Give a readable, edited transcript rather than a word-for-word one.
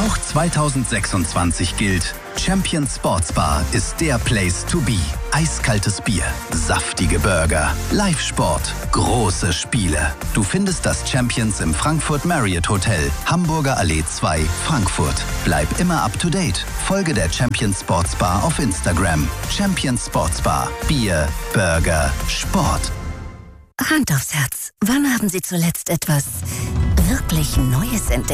Auch 2026 gilt: Champions Sports Bar ist der Place to be. Eiskaltes Bier, saftige Burger, Live-Sport, große Spiele. Du findest das Champions im Frankfurt Marriott Hotel, Hamburger Allee 2, Frankfurt. Bleib immer up to date. Folge der Champions Sports Bar auf Instagram. Champions Sports Bar. Bier, Burger, Sport. Hand aufs Herz. Wann haben Sie zuletzt etwas wirklich Neues entdeckt?